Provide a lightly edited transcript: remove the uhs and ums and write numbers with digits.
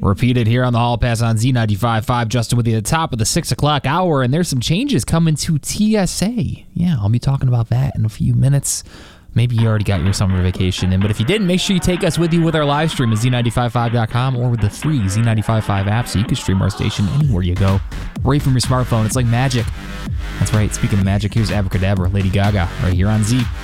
Repeated here on the Hall Pass on Z95.5. Justin with you at the top of the 6 o'clock hour, and there's some changes coming to TSA. Yeah, I'll be talking about that in a few minutes. Maybe you already got your summer vacation in, but if you didn't, make sure you take us with you with our live stream at Z955.com or with the free Z955 app so you can stream our station anywhere you go, right from your smartphone. It's like magic. That's right, speaking of magic, here's Abracadabra, Lady Gaga, right here on Z.